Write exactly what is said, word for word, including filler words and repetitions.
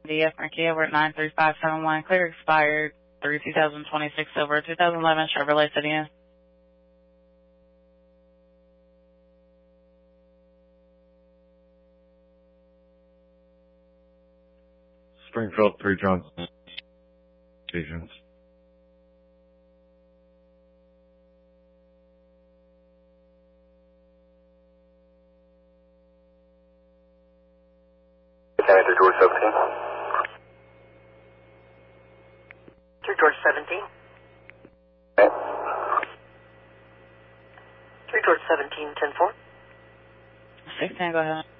D F Frankie over at nine three five seven one, clear expired through two thousand twenty-six Silver, two thousand eleven Chevrolet Sedan. Springfield, three Johnson. Stations. Canada George seventeen. Two George seventeen. Okay. Three George seventeen, ten four. six ten, go ahead.